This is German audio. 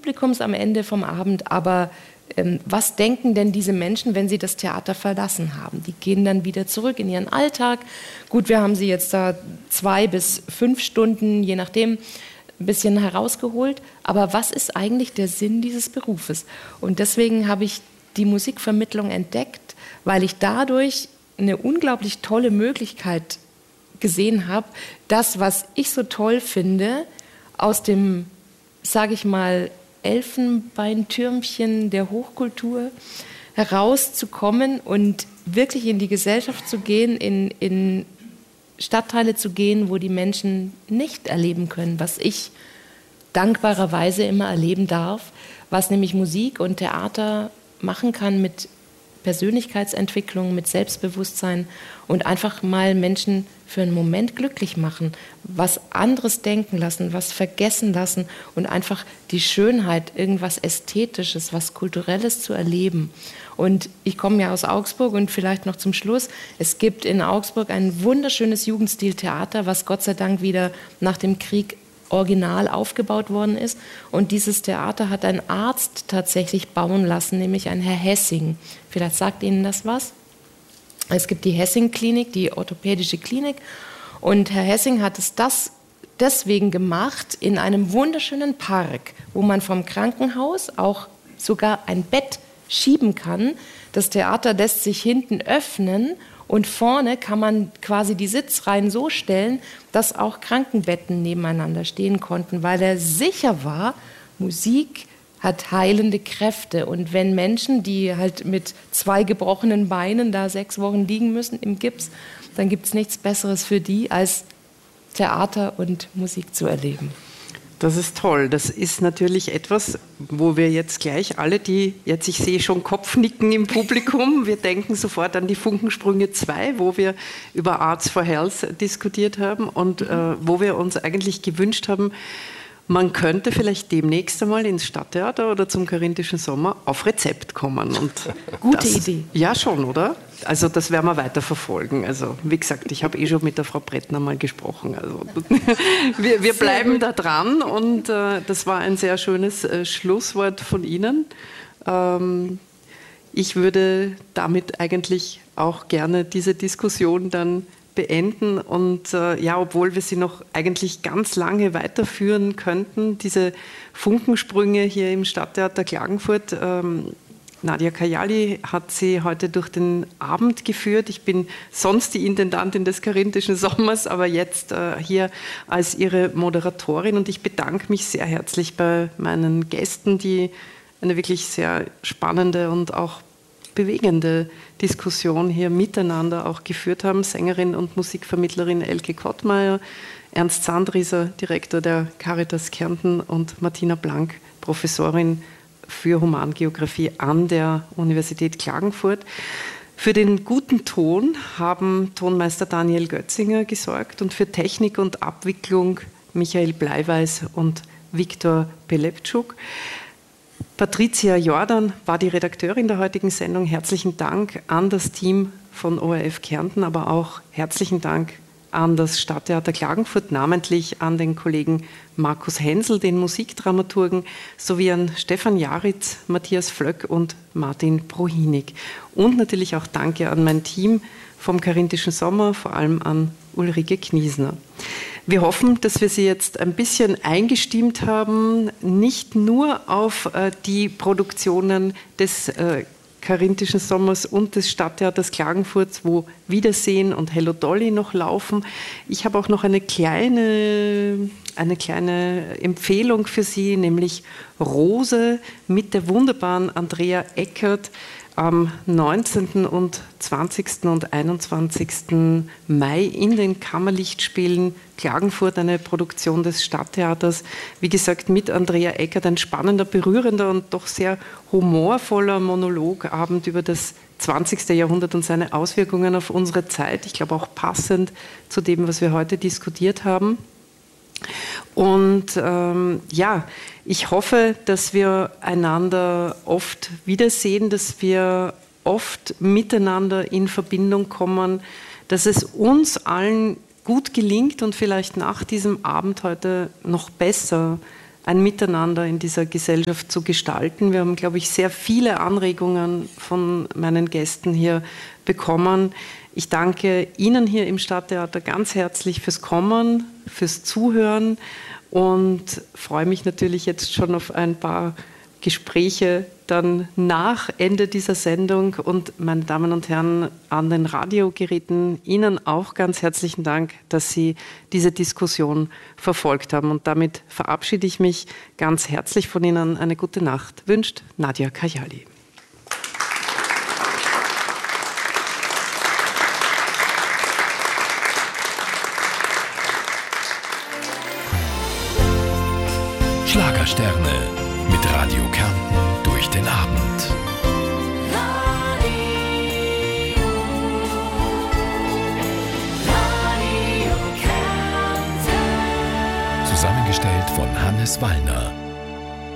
Publikums am Ende vom Abend, aber was denken denn diese Menschen, wenn sie das Theater verlassen haben? Die gehen dann wieder zurück in ihren Alltag. Gut, wir haben sie jetzt da 2 bis 5 Stunden, je nachdem, ein bisschen herausgeholt. Aber was ist eigentlich der Sinn dieses Berufes? Und deswegen habe ich die Musikvermittlung entdeckt, weil ich dadurch eine unglaublich tolle Möglichkeit gesehen habe, das, was ich so toll finde, aus dem, sage ich mal, Elfenbeintürmchen der Hochkultur herauszukommen und wirklich in die Gesellschaft zu gehen, in Stadtteile zu gehen, wo die Menschen nicht erleben können, was ich dankbarerweise immer erleben darf, was nämlich Musik und Theater machen kann mit Persönlichkeitsentwicklung, mit Selbstbewusstsein und einfach mal Menschen für einen Moment glücklich machen, was anderes denken lassen, was vergessen lassen und einfach die Schönheit, irgendwas Ästhetisches, was Kulturelles zu erleben. Und ich komme ja aus Augsburg und vielleicht noch zum Schluss, es gibt in Augsburg ein wunderschönes Jugendstiltheater, was Gott sei Dank wieder nach dem Krieg original aufgebaut worden ist. Und dieses Theater hat ein Arzt tatsächlich bauen lassen, nämlich ein Herr Hessing. Vielleicht sagt Ihnen das was? Es gibt die Hessing-Klinik, die orthopädische Klinik. Und Herr Hessing hat es deswegen gemacht in einem wunderschönen Park, wo man vom Krankenhaus auch sogar ein Bett schieben kann. Das Theater lässt sich hinten öffnen und vorne kann man quasi die Sitzreihen so stellen, dass auch Krankenbetten nebeneinander stehen konnten, weil er sicher war, Musik hat heilende Kräfte. Und wenn Menschen, die halt mit 2 gebrochenen Beinen da 6 Wochen liegen müssen im Gips, dann gibt es nichts Besseres für die, als Theater und Musik zu erleben. Das ist toll. Das ist natürlich etwas, wo wir jetzt gleich alle, die jetzt, ich sehe schon Kopfnicken im Publikum, wir denken sofort an die Funkensprünge 2, wo wir über Arts for Health diskutiert haben und wo wir uns eigentlich gewünscht haben, man könnte vielleicht demnächst einmal ins Stadttheater oder zum Karinthischen Sommer auf Rezept kommen. Und Gute Idee. Ja, schon, oder? Also das werden wir weiter verfolgen. Also wie gesagt, ich habe schon mit der Frau Brettner mal gesprochen. Also wir bleiben da dran und das war ein sehr schönes Schlusswort von Ihnen. Ich würde damit eigentlich auch gerne diese Diskussion dann beenden und ja, obwohl wir sie noch eigentlich ganz lange weiterführen könnten, diese Funkensprünge hier im Stadttheater Klagenfurt, Nadia Kajali hat sie heute durch den Abend geführt. Ich bin sonst die Intendantin des Karinthischen Sommers, aber jetzt hier als ihre Moderatorin und ich bedanke mich sehr herzlich bei meinen Gästen, die eine wirklich sehr spannende und auch bewegende Diskussion hier miteinander auch geführt haben. Sängerin und Musikvermittlerin Elke Kottmeier, Ernst Sandrieser, Direktor der Caritas Kärnten und Martina Blank, Professorin für Humangeografie an der Universität Klagenfurt. Für den guten Ton haben Tonmeister Daniel Götzinger gesorgt und für Technik und Abwicklung Michael Bleiweiß und Viktor Pelepczuk. Patricia Jordan war die Redakteurin der heutigen Sendung. Herzlichen Dank an das Team von ORF Kärnten, aber auch herzlichen Dank an das Stadttheater Klagenfurt, namentlich an den Kollegen Markus Hensel, den Musikdramaturgen, sowie an Stefan Jaritz, Matthias Flöck und Martin Prohinig. Und natürlich auch Danke an mein Team vom Karinthischen Sommer, vor allem an Ulrike Kniesner. Wir hoffen, dass wir Sie jetzt ein bisschen eingestimmt haben, nicht nur auf die Produktionen des Karinthischen Sommers und des Stadttheaters Klagenfurt, wo Wiedersehen und Hello Dolly noch laufen. Ich habe auch noch eine kleine Empfehlung für Sie, nämlich Rose mit der wunderbaren Andrea Eckert am 19. und 20. und 21. Mai in den Kammerlichtspielen Klagenfurt, eine Produktion des Stadttheaters. Wie gesagt, mit Andrea Eckert, ein spannender, berührender und doch sehr humorvoller Monologabend über das 20. Jahrhundert und seine Auswirkungen auf unsere Zeit. Ich glaube auch passend zu dem, was wir heute diskutiert haben. Und ja, ich hoffe, dass wir einander oft wiedersehen, dass wir oft miteinander in Verbindung kommen, dass es uns allen gut gelingt und vielleicht nach diesem Abend heute noch besser ein Miteinander in dieser Gesellschaft zu gestalten. Wir haben, glaube ich, sehr viele Anregungen von meinen Gästen hier bekommen. Ich danke Ihnen hier im Stadttheater ganz herzlich fürs Kommen, fürs Zuhören und freue mich natürlich jetzt schon auf ein paar Gespräche dann nach Ende dieser Sendung. Und meine Damen und Herren an den Radiogeräten, Ihnen auch ganz herzlichen Dank, dass Sie diese Diskussion verfolgt haben. Und damit verabschiede ich mich ganz herzlich von Ihnen. Eine gute Nacht wünscht Nadia Kajali. Schlagersterne mit Radio Kärnten durch den Abend. Zusammengestellt von Hannes Wallner.